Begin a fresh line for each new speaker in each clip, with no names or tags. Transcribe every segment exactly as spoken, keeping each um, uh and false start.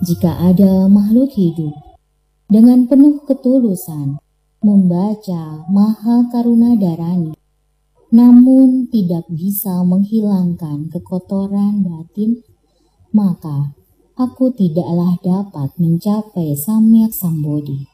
Jika ada makhluk hidup dengan penuh ketulusan membaca Maha Karuna Dharani, namun tidak bisa menghilangkan kekotoran batin, maka aku tidaklah dapat mencapai Samyak Sambodhi.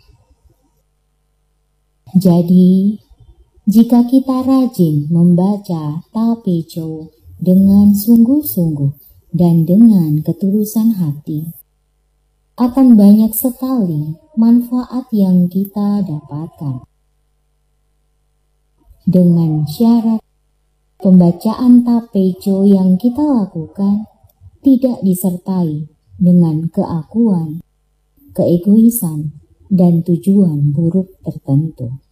Jadi, jika kita rajin membaca Tapejo dengan sungguh-sungguh dan dengan ketulusan hati, akan banyak sekali manfaat yang kita dapatkan. Dengan syarat pembacaan Tapejo yang kita lakukan tidak disertai dengan keakuan, keegoisan, dan tujuan buruk tertentu.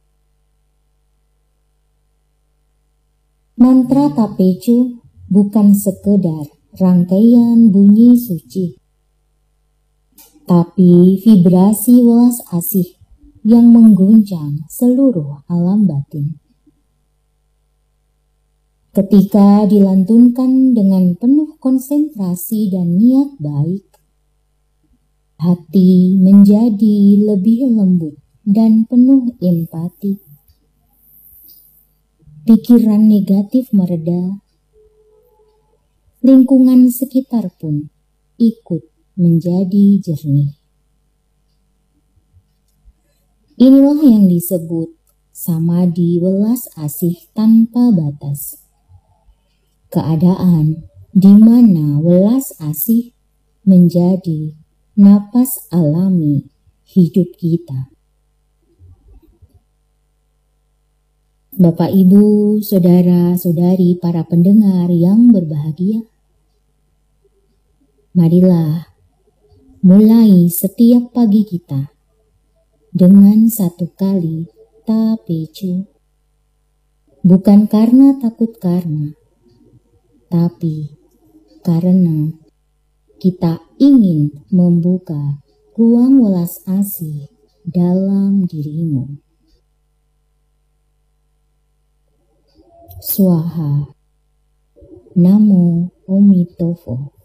Mantra Tapejo bukan sekedar rangkaian bunyi suci, tapi vibrasi welas asih yang mengguncang seluruh alam batin. Ketika dilantunkan dengan penuh konsentrasi dan niat baik, hati menjadi lebih lembut dan penuh empati. Pikiran negatif mereda, lingkungan sekitar pun ikut menjadi jernih. Inilah yang disebut samadhi welas asih tanpa batas. Keadaan di mana welas asih menjadi napas alami hidup kita. Bapak, Ibu, saudara-saudari, para pendengar yang berbahagia, marilah mulai setiap pagi kita dengan satu kali Tapejo. Bukan karena takut karma, tapi karena kita ingin membuka ruang welas asih dalam dirimu. Swaha. Namo Amitofo.